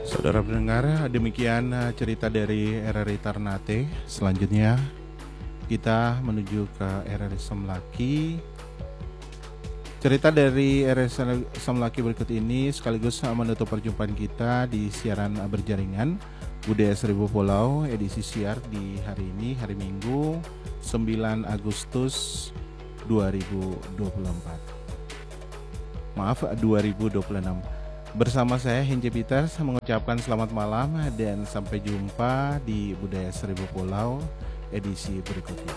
Saudara pendengar, demikian cerita dari RRI Ternate. Selanjutnya kita menuju ke RRI Semlaki. Cerita dari RRI Semlaki berikut ini sekaligus menutup perjumpaan kita di siaran berjaringan Budaya Seribu Pulau edisi siar di hari ini, hari Minggu 9 Agustus 2024. Maaf, 2026. Bersama saya Hinje Peters mengucapkan selamat malam dan sampai jumpa di Budaya Seribu Pulau edisi berikutnya.